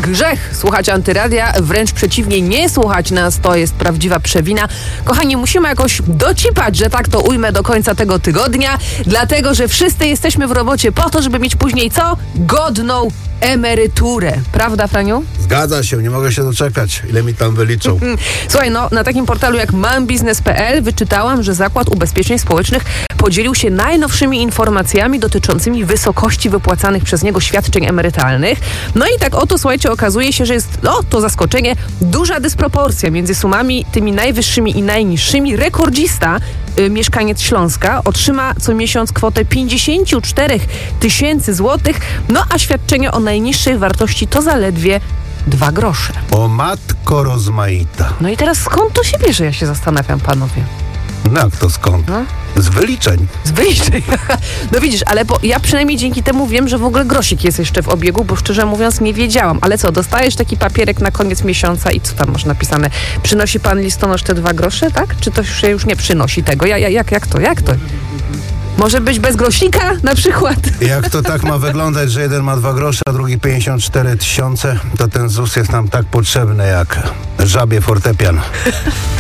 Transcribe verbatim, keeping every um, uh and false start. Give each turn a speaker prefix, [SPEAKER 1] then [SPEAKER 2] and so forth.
[SPEAKER 1] grzech słuchać Antyradia, wręcz przeciwnie, nie słuchać nas to jest prawdziwa przewina. Kochani, musimy jakoś docipać, że tak to ujmę, do końca tego tygodnia, dlatego, że wszyscy jesteśmy w robocie po to, żeby mieć później co? Godną emeryturę. Prawda, Franiu?
[SPEAKER 2] Zgadza się, nie mogę się doczekać, ile mi tam wyliczą.
[SPEAKER 1] Słuchaj, no na takim portalu jak mam biznes kropka pe el wyczytałam, że Zakład Ubezpieczeń Społecznych podzielił się najnowszymi informacjami dotyczącymi wysokości wypłacanych przez niego świadczeń emerytalnych. No i tak oto, słuchajcie, okazuje się, że jest, no to zaskoczenie, duża dysproporcja między sumami tymi najwyższymi i najniższymi. Rekordzista, y, mieszkaniec Śląska, otrzyma co miesiąc kwotę pięćdziesiąt cztery tysięcy złotych, no a świadczenie o najniższej wartości to zaledwie dwa grosze.
[SPEAKER 2] O matko rozmaita.
[SPEAKER 1] No i teraz skąd to się bierze, ja się zastanawiam, panowie.
[SPEAKER 2] No jak to skąd?
[SPEAKER 1] No?
[SPEAKER 2] Z wyliczeń.
[SPEAKER 1] Z wyliczeń. No widzisz, ale bo ja przynajmniej dzięki temu wiem, że w ogóle grosik jest jeszcze w obiegu, bo szczerze mówiąc nie wiedziałam. Ale co, dostajesz taki papierek na koniec miesiąca i co tam masz napisane? Przynosi pan listonosz te dwa grosze, tak? Czy to się już nie przynosi tego? Ja, ja, jak, jak to? Jak to? Może być bez grosika na przykład?
[SPEAKER 2] Jak to tak ma wyglądać, że jeden ma dwa grosze, a drugi pięćdziesiąt cztery tysiące, to ten Z U S jest nam tak potrzebny jak żabie fortepian.